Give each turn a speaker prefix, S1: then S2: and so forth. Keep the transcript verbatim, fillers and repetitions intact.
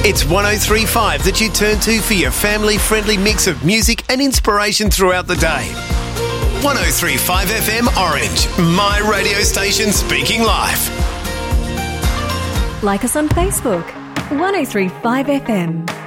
S1: It's one oh three point five that you turn to for your family-friendly mix of music and inspiration throughout the day. one oh three point five F M Orange, my radio station speaking life.
S2: Like us on Facebook, one oh three point five F M.